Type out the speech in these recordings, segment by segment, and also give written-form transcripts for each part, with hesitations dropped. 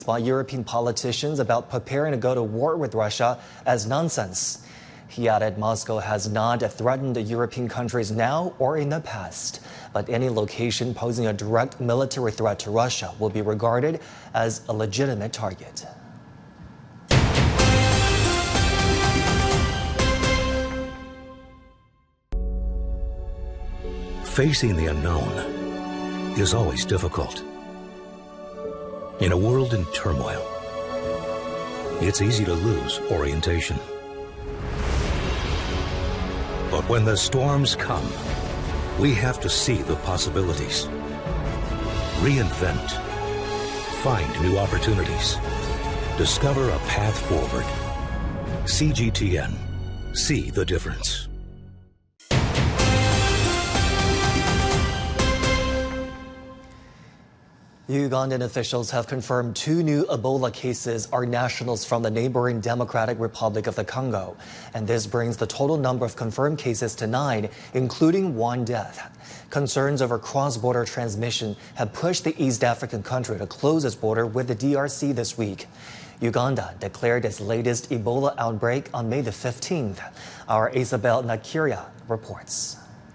by European politicians about preparing to go to war with Russia as nonsense. He added Moscow has not threatened the European countries now or in the past, but any location posing a direct military threat to Russia will be regarded as a legitimate target. Facing the unknown is always difficult. In a world in turmoil, it's easy to lose orientation. But when the storms come, we have to see the possibilities, reinvent, find new opportunities, discover a path forward. CGTN. See the difference. Ugandan officials have confirmed 2 new Ebola cases are nationals from the neighboring Democratic Republic of the Congo. And this brings the total number of confirmed cases to 9, including 1 death. Concerns over cross-border transmission have pushed the East African country to close its border with the DRC this week. Uganda declared its latest Ebola outbreak on May the 15th. Our Isabel Nakiria reports.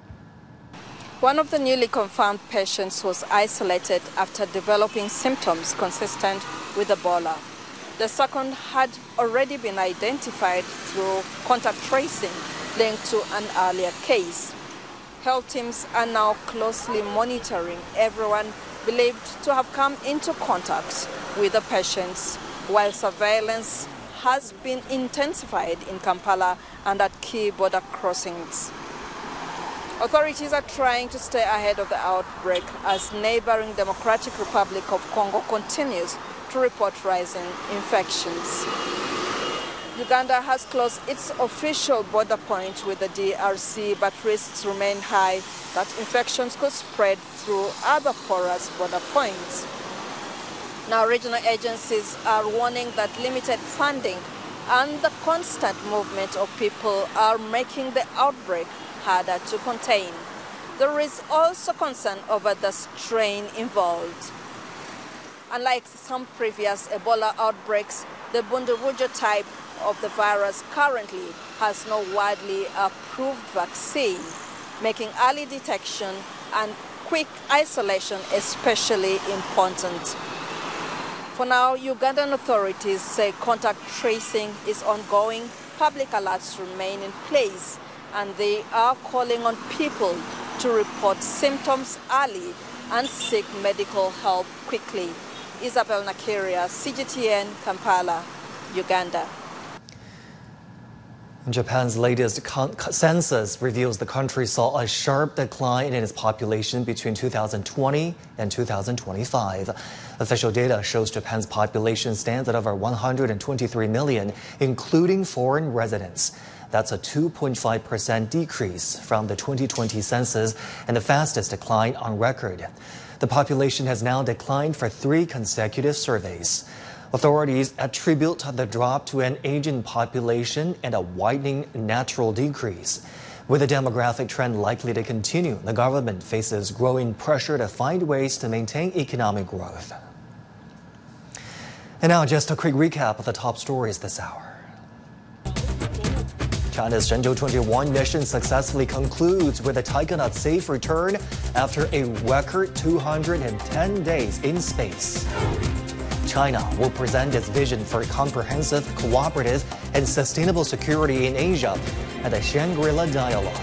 One of the newly confirmed patients was isolated after developing symptoms consistent with Ebola. The second had already been identified through contact tracing linked to an earlier case. Health teams are now closely monitoring everyone believed to have come into contact with the patients, while surveillance has been intensified in Kampala and at key border crossings. Authorities are trying to stay ahead of the outbreak as neighboring Democratic Republic of Congo continues to report rising infections. Uganda has closed its official border point with the DRC, but risks remain high that infections could spread through other porous border points. Now, regional agencies are warning that limited funding and the constant movement of people are making the outbreak harder to contain. There is also concern over the strain involved. Unlike some previous Ebola outbreaks, the Bundurujo type of the virus currently has no widely approved vaccine, making early detection and quick isolation especially important. For now, Ugandan authorities say contact tracing is ongoing, public alerts remain in place, and they are calling on people to report symptoms early and seek medical help quickly. Isabel Nakiria, CGTN, Kampala, Uganda. Japan's latest census reveals the country saw a sharp decline in its population between 2020 and 2025. Official data shows Japan's population stands at over 123 million, including foreign residents. That's a 2.5% decrease from the 2020 census and the fastest decline on record. The population has now declined for 3 consecutive surveys. Authorities attribute the drop to an aging population and a widening natural decrease. With the demographic trend likely to continue, the government faces growing pressure to find ways to maintain economic growth. And now just a quick recap of the top stories this hour. China's Shenzhou 21 mission successfully concludes with a Taikonaut safe return after a record 210 days in space. China will present its vision for comprehensive, cooperative, and sustainable security in Asia at the Shangri-La Dialogue.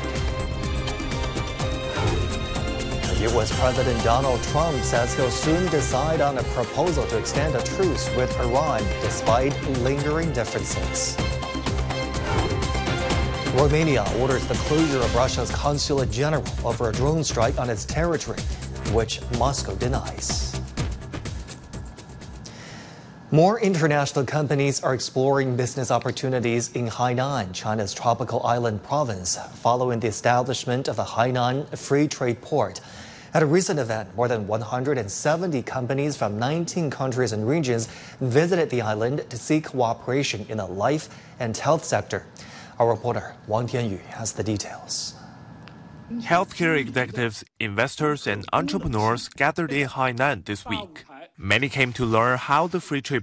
U.S. President Donald Trump says he'll soon decide on a proposal to extend a truce with Iran despite lingering differences. Romania orders the closure of Russia's consulate general over a drone strike on its territory, which Moscow denies. More international companies are exploring business opportunities in Hainan, China's tropical island province, following the establishment of the Hainan Free Trade Port. At a recent event, more than 170 companies from 19 countries and regions visited the island to seek cooperation in the life and health sector. Our reporter Wang Tianyu has the details. Healthcare executives, investors, and entrepreneurs gathered in Hainan this week. Many came to learn how the free trade